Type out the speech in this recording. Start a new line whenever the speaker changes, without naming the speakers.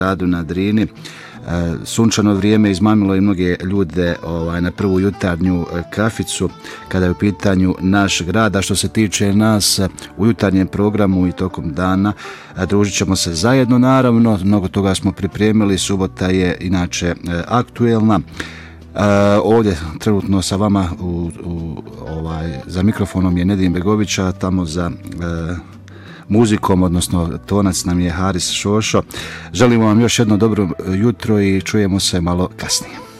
gradu na Drini. Sunčano vrijeme izmamilo i mnoge ljude na prvu jutarnju kaficu kada je u pitanju naš grad. A što se tiče nas u jutarnjem programu i tokom dana, družit ćemo se zajedno naravno, mnogo toga smo pripremili, subota je inače aktuelna. Ovdje trenutno sa vama za mikrofonom je Nedim Begović, a tamo za muzikom, odnosno tonac nam je Haris Šošo. Želimo vam još jedno dobro jutro i čujemo se malo kasnije.